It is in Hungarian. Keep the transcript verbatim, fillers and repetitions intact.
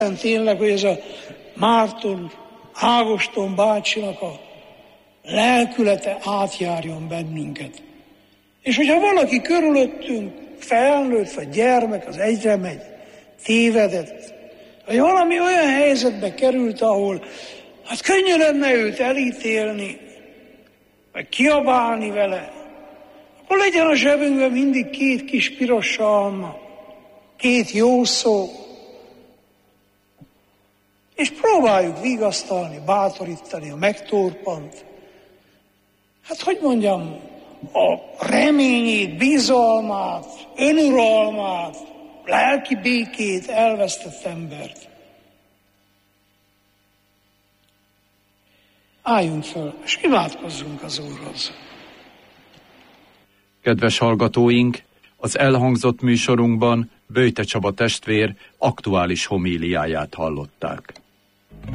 tényleg, hogy ez a Márton, Ágoston bácsinak a lelkülete átjárjon bennünket. És hogyha valaki körülöttünk, felnőtt vagy gyermek, az egyre megy, tévedett, vagy valami olyan helyzetbe került, ahol hát könnyű lenne őt elítélni, vagy kiabálni vele, akkor legyen a zsebünkben mindig két kis piros salma, két jó szó, és próbáljuk vigasztalni, bátorítani a megtorpant. Hát, hogy mondjam, a reményét, bizalmát, önuralmát, lelki békét elvesztett embert. Álljunk föl, és imádkozzunk az Úrhoz. Kedves hallgatóink, az elhangzott műsorunkban Böjte Csaba testvér aktuális homíliáját hallották.